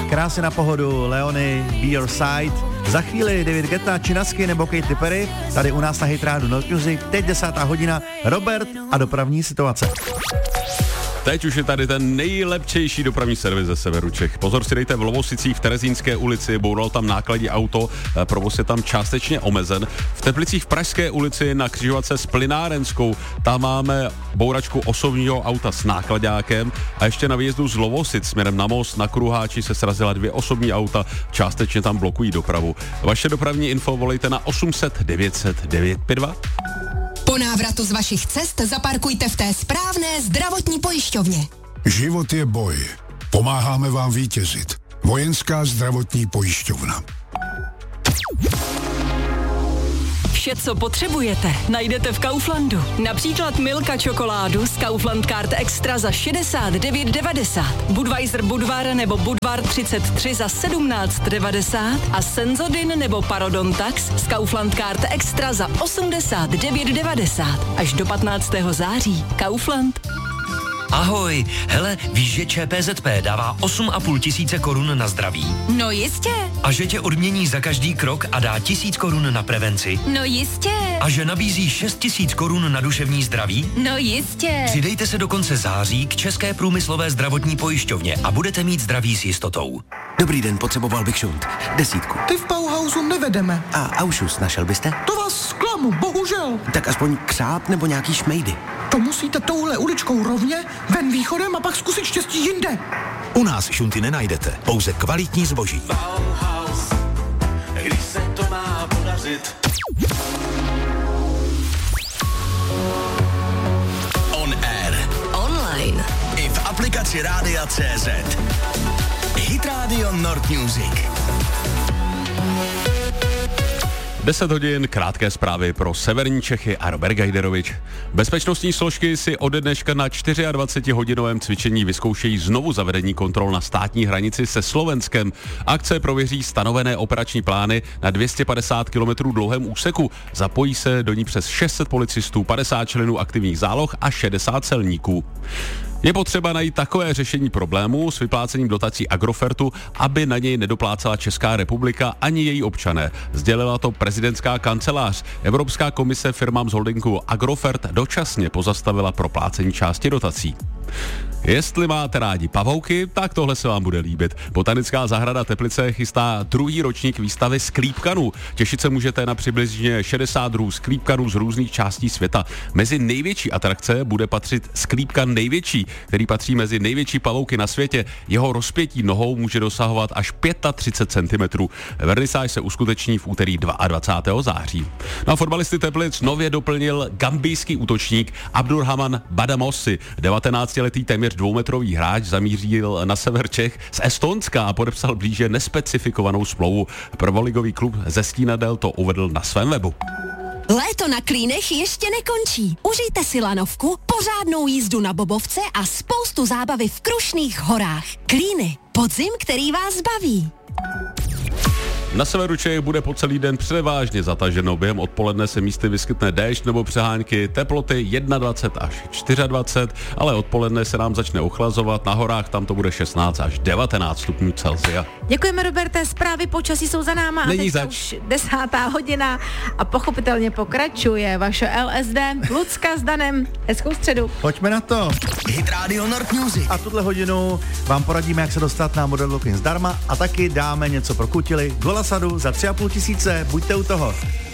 krásně na pohodu, Leony, Be Your Side. Za chvíli David Guetta, Činasky nebo Katy Perry, tady u nás na Hit Radio Not Music, teď 10. hodina, Robert a dopravní situace. Teď už je tady ten nejlepčejší dopravní servis ze severu Čech. Pozor si dejte v Lovosicích v Terezínské ulici, boural tam nákladní auto, provoz je tam částečně omezen. V Teplicích v Pražské ulici na křižovatce s Plynárenskou, tam máme bouračku osobního auta s nákladákem a ještě na výjezdu z Lovosic směrem na most na Kruháči se srazila 2 osobní auta, částečně tam blokují dopravu. Vaše dopravní info volejte na 800 900 952. Po návratu z vašich cest zaparkujte v té správné zdravotní pojišťovně. Život je boj. Pomáháme vám vítězit. Vojenská zdravotní pojišťovna. Vše, co potřebujete, najdete v Kauflandu. Například Milka čokoládu z Kaufland Card Extra za 69,90. Budweiser Budvar nebo Budvar 33 za 17,90 a Senzodin nebo Parodontax z Kaufland Card Extra za 89,90. Až do 15. září. Kaufland. Ahoj, hele, víš, že ČPZP dává 8,5 tisíce korun na zdraví? No jistě. A že tě odmění za každý krok a dá 1000 korun na prevenci? No jistě. A že nabízí 6 000 korun na duševní zdraví? No jistě. Přidejte se do konce září k České průmyslové zdravotní pojišťovně a budete mít zdraví s jistotou. Dobrý den, potřeboval bych šunt. 10. Ty v Bauhausu nevedeme. A Aušus našel byste? To vás zklamu, bohužel. Tak aspoň křáp nebo nějaký šmejdy. To musíte touhle uličkou rovně, ven východem a pak zkusit štěstí jinde. U nás šunty nenajdete, pouze kvalitní zboží. Bauhaus, když se to má podařit. On air. Online. I v aplikaci Rádia.cz. Hit Radio Nord Music. 10 hodin, krátké zprávy pro severní Čechy a Robert Gajderovič. Bezpečnostní složky si ode dneška na 24-hodinovém cvičení vyzkoušejí znovu zavedení kontrol na státní hranici se Slovenskem. Akce prověří stanovené operační plány na 250 km dlouhém úseku. Zapojí se do ní přes 600 policistů, 50 členů aktivních záloh a 60 celníků. Je potřeba najít takové řešení problému s vyplácením dotací Agrofertu, aby na něj nedoplácela Česká republika ani její občané. Sdělila to prezidentská kancelář. Evropská komise firmám z holdingu Agrofert dočasně pozastavila proplácení části dotací. Jestli máte rádi pavouky, tak tohle se vám bude líbit. Botanická zahrada Teplice chystá 2. ročník výstavy sklípkanů. Těšit se můžete na přibližně 60 druhů sklípkanů z různých částí světa. Mezi největší atrakce bude patřit sklípkan největší, který patří mezi největší pavouky na světě. Jeho rozpětí nohou může dosahovat až 35 cm. Vernisáž se uskuteční v úterý 22. září. Na fotbalisty Teplic nově doplnil gambijský útočník Abdurrahman Badamossi. 19-letý téměř 2metrový hráč zamířil na sever Čech z Estonska a podepsal blíže nespecifikovanou smlouvu. Prvoligový klub ze Stínadel to uvedl na svém webu. Léto na Klínech ještě nekončí. Užijte si lanovku, pořádnou jízdu na bobovce a spoustu zábavy v Krušných horách. Klíny. Podzim, který vás baví. Na severu Čech bude po celý den převážně zataženo. Během odpoledne se místy vyskytne déšť nebo přehánky, teploty 21 až 24, ale odpoledne se nám začne ochlazovat. Na horách tam to bude 16 až 19 stupňů Celsia. Děkujeme, Roberte, zprávy počasí jsou za náma. Není a teď už 10. hodina a pochopitelně pokračuje vaše LSD. Lucka s Danem. Hezkou středu. Pojďme na to. Hit Radio Nord Music. A tuhle hodinu vám poradíme, jak se dostat na model Looking zdarma a taky dáme něco pro kutily. Gola sadu za 3,5 tisíce, buďte u toho.